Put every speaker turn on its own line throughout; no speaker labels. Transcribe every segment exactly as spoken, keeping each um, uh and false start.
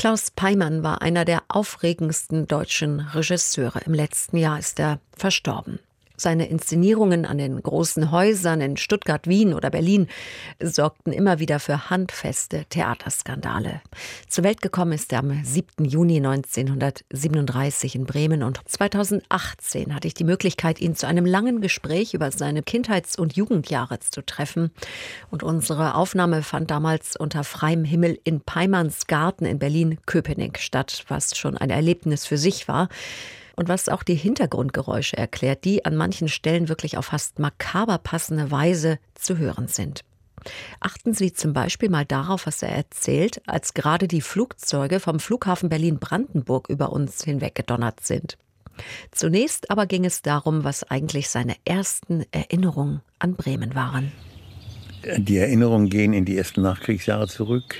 Klaus Peymann war einer der aufregendsten deutschen Regisseure. Im letzten Jahr ist er verstorben. Seine Inszenierungen an den großen Häusern in Stuttgart, Wien oder Berlin sorgten immer wieder für handfeste Theaterskandale. Zur Welt gekommen ist er am siebten Juni neunzehnhundertsiebenunddreißig in Bremen und zweitausendachtzehn hatte ich die Möglichkeit, ihn zu einem langen Gespräch über seine Kindheits- und Jugendjahre zu treffen. Und unsere Aufnahme fand damals unter freiem Himmel in Peymanns Garten in Berlin-Köpenick statt, was schon ein Erlebnis für sich war. Und was auch die Hintergrundgeräusche erklärt, die an manchen Stellen wirklich auf fast makaber passende Weise zu hören sind. Achten Sie zum Beispiel mal darauf, was er erzählt, als gerade die Flugzeuge vom Flughafen Berlin-Brandenburg über uns hinweggedonnert sind. Zunächst aber ging es darum, was eigentlich seine ersten Erinnerungen an Bremen waren.
Die Erinnerungen gehen in die ersten Nachkriegsjahre zurück,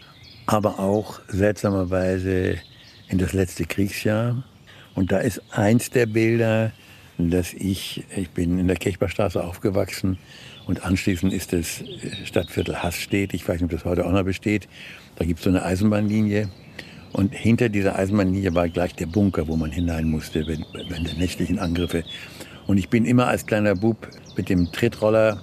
aber auch seltsamerweise in das letzte Kriegsjahr. Und da ist eins der Bilder, dass ich, ich bin in der Kirchbergstraße aufgewachsen und anschließend ist das Stadtviertel Haßstedt, ich weiß nicht, ob das heute auch noch besteht, da gibt es so eine Eisenbahnlinie und hinter dieser Eisenbahnlinie war gleich der Bunker, wo man hinein musste, wenn, wenn der nächtlichen Angriffe. Und ich bin immer als kleiner Bub mit dem Tretroller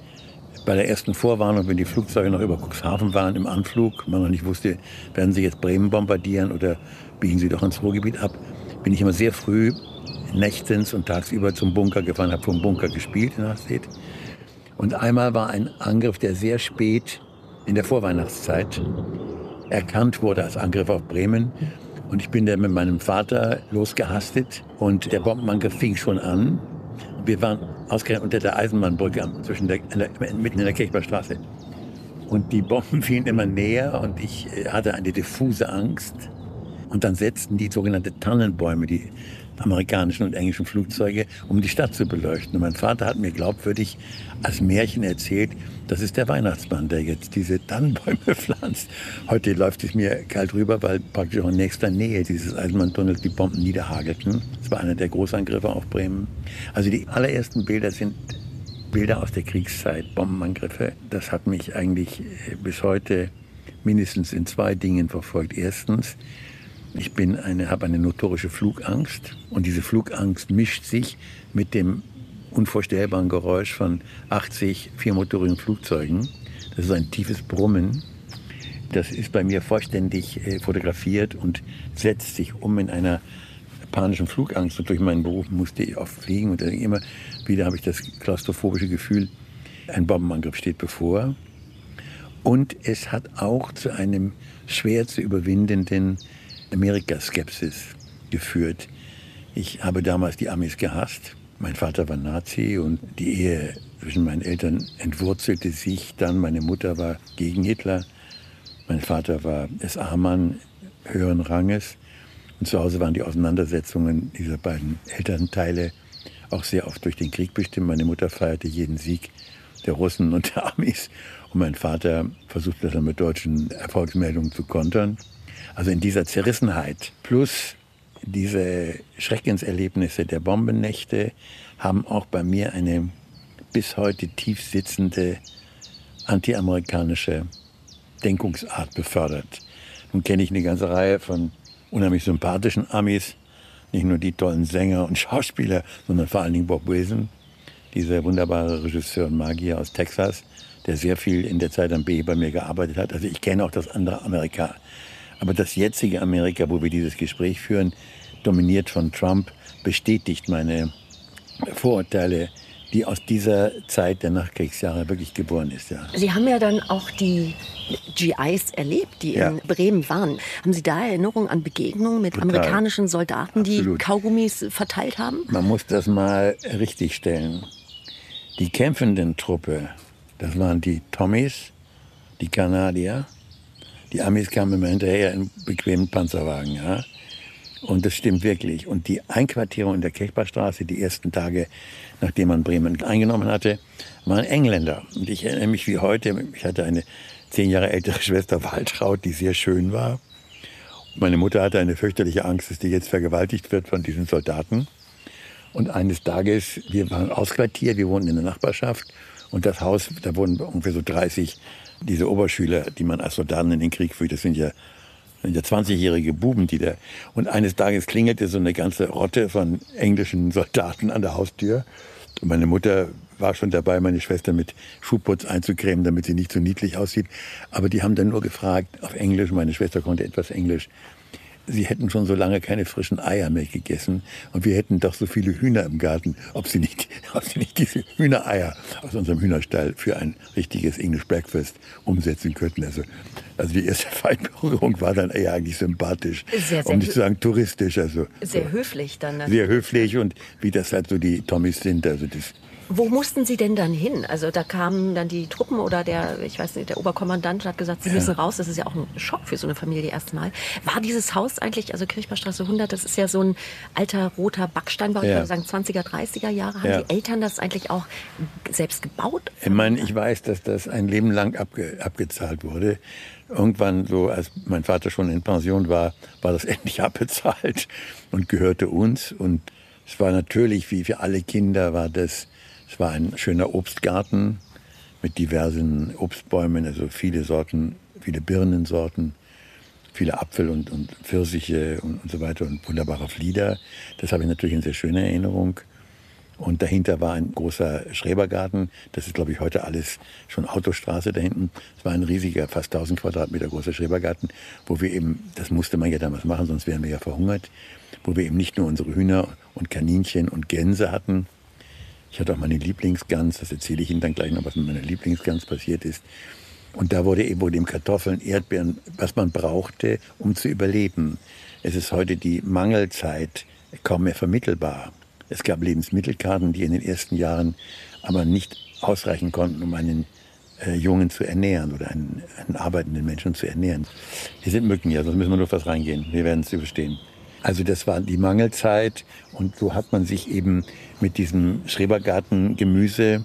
bei der ersten Vorwarnung, wenn die Flugzeuge noch über Cuxhaven waren im Anflug, man noch nicht wusste, werden sie jetzt Bremen bombardieren oder biegen sie doch ins Ruhrgebiet ab, bin ich immer sehr früh nächtens und tagsüber zum Bunker gefahren, habe vom Bunker gespielt in Haßstedt. Und einmal war ein Angriff, der sehr spät in der Vorweihnachtszeit erkannt wurde als Angriff auf Bremen. Und ich bin da mit meinem Vater losgehastet und der Bombenangriff fing schon an. Wir waren ausgerechnet unter der Eisenbahnbrücke zwischen der, mitten in der Kirchbergstraße. Und die Bomben fielen immer näher und ich hatte eine diffuse Angst. Und dann setzten die sogenannten Tannenbäume, die amerikanischen und englischen Flugzeuge, um die Stadt zu beleuchten. Und mein Vater hat mir glaubwürdig als Märchen erzählt, das ist der Weihnachtsmann, der jetzt diese Tannenbäume pflanzt. Heute läuft es mir kalt rüber, weil praktisch auch in nächster Nähe dieses Eisenbahntunnels die Bomben niederhagelten. Das war einer der Großangriffe auf Bremen. Also die allerersten Bilder sind Bilder aus der Kriegszeit, Bombenangriffe. Das hat mich eigentlich bis heute mindestens in zwei Dingen verfolgt. Erstens, ich bin eine, habe eine notorische Flugangst und diese Flugangst mischt sich mit dem unvorstellbaren Geräusch von achtzig viermotorigen Flugzeugen. Das ist ein tiefes Brummen. Das ist bei mir vollständig äh, fotografiert und setzt sich um in einer panischen Flugangst. Und durch meinen Beruf musste ich oft fliegen und immer wieder habe ich das klaustrophobische Gefühl, ein Bombenangriff steht bevor. Und es hat auch zu einem schwer zu überwindenden Amerikaskepsis geführt. Ich habe damals die Amis gehasst. Mein Vater war Nazi und die Ehe zwischen meinen Eltern entwurzelte sich dann. Meine Mutter war gegen Hitler. Mein Vater war S A-Mann höheren Ranges. Und zu Hause waren die Auseinandersetzungen dieser beiden Elternteile auch sehr oft durch den Krieg bestimmt. Meine Mutter feierte jeden Sieg der Russen und der Amis. Und mein Vater versuchte das dann mit deutschen Erfolgsmeldungen zu kontern. Also in dieser Zerrissenheit plus diese Schreckenserlebnisse der Bombennächte haben auch bei mir eine bis heute tief sitzende antiamerikanische Denkungsart befördert. Nun kenne ich eine ganze Reihe von unheimlich sympathischen Amis, nicht nur die tollen Sänger und Schauspieler, sondern vor allen Dingen Bob Wilson, dieser wunderbare Regisseur und Magier aus Texas, der sehr viel in der Zeit am B bei mir gearbeitet hat. Also ich kenne auch das andere Amerika. Aber das jetzige Amerika, wo wir dieses Gespräch führen, dominiert von Trump, bestätigt meine Vorurteile, die aus dieser Zeit der Nachkriegsjahre wirklich geboren ist. Ja.
Sie haben ja dann auch die G Is erlebt, die
ja.
in Bremen waren. Haben Sie da Erinnerungen an Begegnungen mit
Total.
amerikanischen Soldaten,
Absolut.
die Kaugummis verteilt haben?
Man muss das mal richtig stellen. Die kämpfenden Truppe, das waren die Tommies, die Kanadier. Die Amis kamen immer hinterher in bequemen Panzerwagen. Ja? Und das stimmt wirklich. Und die Einquartierung in der Kirchbergstraße, die ersten Tage, nachdem man Bremen eingenommen hatte, waren Engländer. Und ich erinnere mich wie heute, ich hatte eine zehn Jahre ältere Schwester Waltraud, die sehr schön war. Meine Mutter hatte eine fürchterliche Angst, dass die jetzt vergewaltigt wird von diesen Soldaten. Und eines Tages, wir waren ausquartiert, wir wohnten in der Nachbarschaft. Und das Haus, da wohnen ungefähr so dreißig diese Oberschüler, die man als Soldaten in den Krieg führt. Das sind ja ja zwanzigjährige Buben, die da. Und eines Tages klingelte so eine ganze Rotte von englischen Soldaten an der Haustür. Und meine Mutter war schon dabei, meine Schwester mit Schuhputz einzucremen, damit sie nicht so niedlich aussieht. Aber die haben dann nur gefragt, auf Englisch, meine Schwester konnte etwas Englisch, sie hätten schon so lange keine frischen Eier mehr gegessen und wir hätten doch so viele Hühner im Garten, ob sie nicht, ob sie nicht diese Hühnereier aus unserem Hühnerstall für ein richtiges English Breakfast umsetzen könnten. Also, also die erste Feinberührung war dann eher eigentlich sympathisch,
sehr, sehr
um nicht zu sagen touristisch. Also
sehr
so,
höflich dann.
Sehr höflich und wie das halt so die Tommys sind. Also das,
Wo mussten Sie denn dann hin? Also da kamen dann die Truppen oder der, ich weiß nicht, der Oberkommandant hat gesagt, Sie müssen raus. Das ist ja auch ein Schock für so eine Familie erstmal. War dieses Haus eigentlich, also Kirchbergstraße hundert, das ist ja so ein alter roter Backsteinbau, ich
ja.
würde sagen zwanziger, dreißiger Jahre. Haben
ja.
die Eltern das eigentlich auch selbst gebaut?
Ich meine, ich weiß, dass das ein Leben lang abge, abgezahlt wurde. Irgendwann, so als mein Vater schon in Pension war, war das endlich abbezahlt und gehörte uns. Und es war natürlich, wie für alle Kinder, war das Es war ein schöner Obstgarten mit diversen Obstbäumen, also viele Sorten, viele Birnensorten, viele Apfel und, und Pfirsiche und, und so weiter und wunderbare Flieder. Das habe ich natürlich in sehr schöner Erinnerung. Und dahinter war ein großer Schrebergarten. Das ist, glaube ich, heute alles schon Autostraße da hinten. Es war ein riesiger, fast tausend Quadratmeter großer Schrebergarten, wo wir eben, das musste man ja damals machen, sonst wären wir ja verhungert, wo wir eben nicht nur unsere Hühner und Kaninchen und Gänse hatten. Ich hatte auch meine Lieblingsgans, das erzähle ich Ihnen dann gleich noch, was mit meiner Lieblingsgans passiert ist. Und da wurde eben, wurde eben Kartoffeln, Erdbeeren, was man brauchte, um zu überleben. Es ist heute die Mangelzeit kaum mehr vermittelbar. Es gab Lebensmittelkarten, die in den ersten Jahren aber nicht ausreichen konnten, um einen äh, Jungen zu ernähren oder einen, einen arbeitenden Menschen zu ernähren. Hier sind Mücken, ja, sonst müssen wir nur was reingehen. Wir werden es überstehen. Also das war die Mangelzeit und so hat man sich eben mit diesem Schrebergarten Gemüse,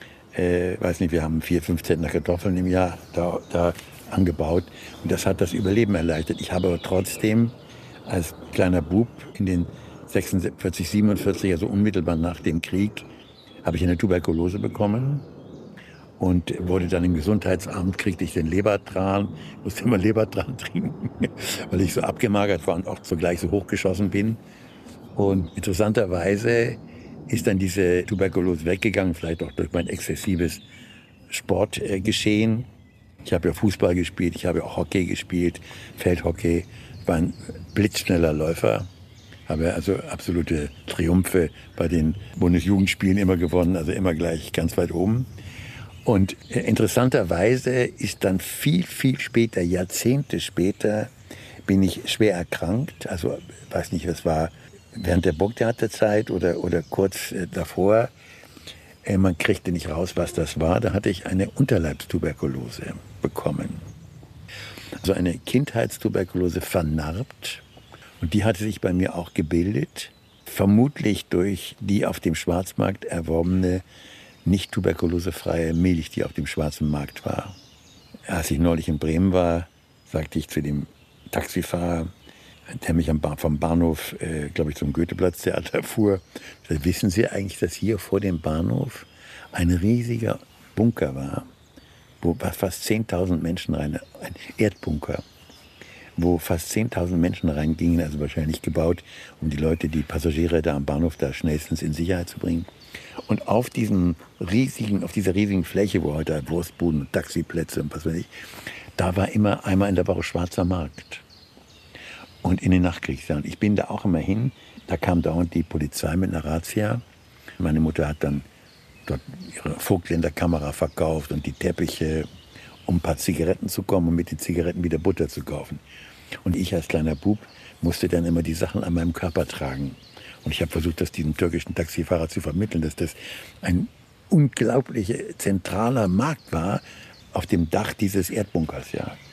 äh, weiß nicht, wir haben vier, fünf Zentner Kartoffeln im Jahr da, da angebaut und das hat das Überleben erleichtert. Ich habe aber trotzdem als kleiner Bub in den sechsundvierzig, siebenundvierzig, also unmittelbar nach dem Krieg, habe ich eine Tuberkulose bekommen. Und wurde dann im Gesundheitsamt, kriegte ich den Lebertran, musste immer Lebertran trinken, weil ich so abgemagert war und auch zugleich so hochgeschossen bin. Und interessanterweise ist dann diese Tuberkulose weggegangen, vielleicht auch durch mein exzessives Sportgeschehen. Ich habe ja Fußball gespielt, ich habe ja auch Hockey gespielt, Feldhockey, war ein blitzschneller Läufer. Habe also absolute Triumphe bei den Bundesjugendspielen immer gewonnen, also immer gleich ganz weit oben. Und interessanterweise ist dann viel, viel später, Jahrzehnte später, bin ich schwer erkrankt. Also, weiß nicht, was war während der Burgtheaterzeit oder, oder kurz davor. Man kriegte nicht raus, was das war. Da hatte ich eine Unterleibstuberkulose bekommen. Also eine Kindheitstuberkulose vernarbt. Und die hatte sich bei mir auch gebildet. Vermutlich durch die auf dem Schwarzmarkt erworbene nicht tuberkulosefreie Milch, die auf dem schwarzen Markt war. Als ich neulich in Bremen war, sagte ich zu dem Taxifahrer, der mich am ba- vom Bahnhof, äh, glaube ich, zum Goetheplatztheater fuhr, sagte, wissen Sie eigentlich, dass hier vor dem Bahnhof ein riesiger Bunker war, wo fast zehntausend Menschen rein, ein Erdbunker, wo fast zehntausend Menschen reingingen, also wahrscheinlich gebaut, um die Leute, die Passagiere da am Bahnhof da schnellstens in Sicherheit zu bringen. Und auf diesem riesigen, auf dieser riesigen Fläche, wo heute Wurstbuden und Taxiplätze und was weiß ich, da war immer einmal in der Woche schwarzer Markt. Und in den Nachkriegsjahren. Ich bin da auch immer hin. Da kam dauernd die Polizei mit einer Razzia. Meine Mutter hat dann dort ihre Vogtländerkamera verkauft und die Teppiche, um ein paar Zigaretten zu kommen und mit den Zigaretten wieder Butter zu kaufen. Und ich als kleiner Bub musste dann immer die Sachen an meinem Körper tragen. Und ich habe versucht, das diesem türkischen Taxifahrer zu vermitteln, dass das ein unglaublich zentraler Markt war auf dem Dach dieses Erdbunkers. Ja.